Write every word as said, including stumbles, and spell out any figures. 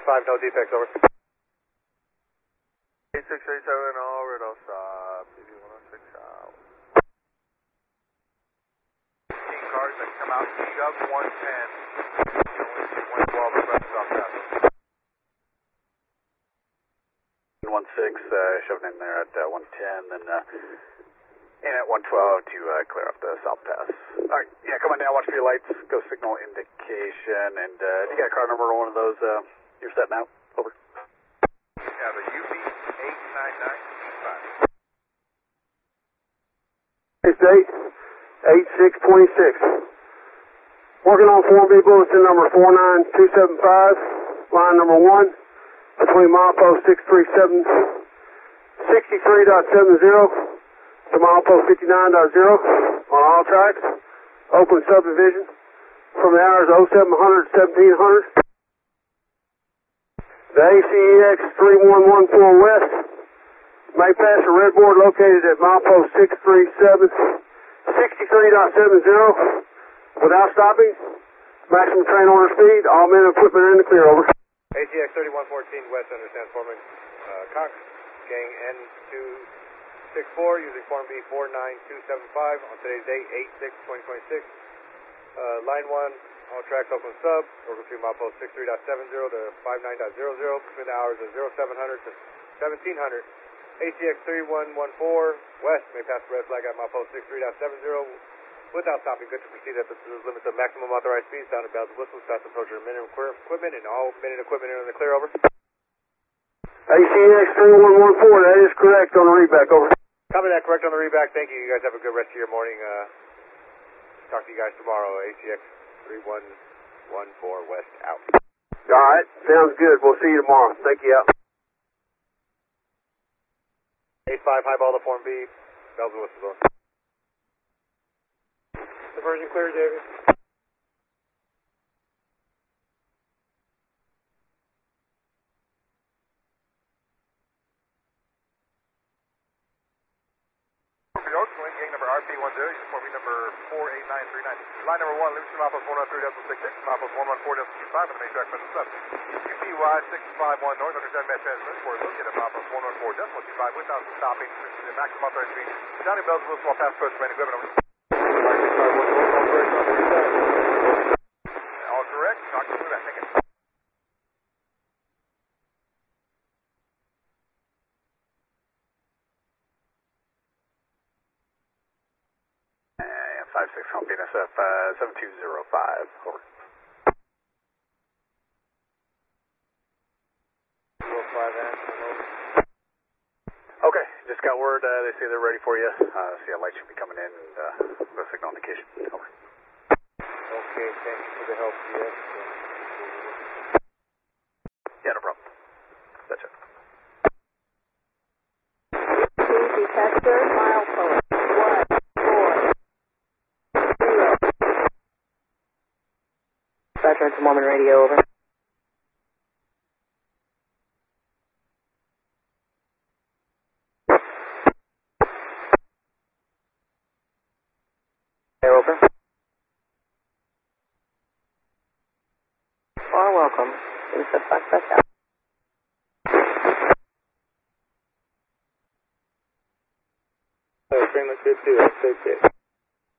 five, no defects, over. eight six eight seven, all radar stop, P V one oh six out. fifteen cars that come out, shove one ten, one twelve, request stop pass. one six, uh, shoving in there at uh, one ten, then uh, in at one twelve to uh, clear off the south pass. Alright, yeah, come on down, watch for your lights, go signal indication, and uh, do you got a car number on one of those uh, you're setting out? Over. Yeah, the U B eight nine nine five. It's eight, eight six twenty-six. Working on Form B bulletin number four nine two seven five, line number one, between milepost six three seven, sixty-three point seven zero to milepost fifty-nine point zero on all tracks, open subdivision from the hours oh seven hundred to seventeen hundred. The A C E X three one one four West may pass a red board located at milepost six three seven, sixty-three point seven zero without stopping. Maximum train order speed. All men and equipment are in the clear, over. A C X thirty-one fourteen West understands forming uh, Cox, gang N two six four, using Form B four nine two seven five on today's date, eight six twenty twenty-six. Uh, line one, all tracks open sub, over between milepost six three point seven zero to five nine point zero zero, between the hours of oh seven hundred to seventeen hundred. A C X three one one four West may pass the red flag at milepost six three point seven zero without stopping. Good to proceed at the limits of maximum authorized speed. Sounded bells and whistles, fast approach of minute equipment, and all minute equipment are in the clear, over. A C X three one one four, that is correct on the readback, over. Copy that, correct on the readback. Thank you. You guys have a good rest of your morning. Uh, talk to you guys tomorrow. A C X three one one four West out. All right, sounds good. We'll see you tomorrow. Thank you, out. eight five, highball to Form B, bells and whistles, over. Diversion clear, David. Gang number R P one zero, Form B number four eight nine three nine. Line number one, Liberty milepost one one three point six six, milepost one one four point two five, and the main track present sub. U P Y six five one North, understand match transmission for located at milepost one one four point two five without stopping, the maximum authorized speed. Sounding bells and whistles while past approach main equipment, over. All correct, talk to you back, thank you. five six, home N S F uh, seven two zero five, over. Okay, just got word, uh, they say they're ready for you. Uh, see, a light should be coming in, and uh, the signal indication, over. Okay, thank you for the help, yes. Yeah, no problem. That's it. Detector, milepost one four. Veteran to Mormon Radio, over. Over. Or welcome to the suspect out. Train looks good too, that's okay.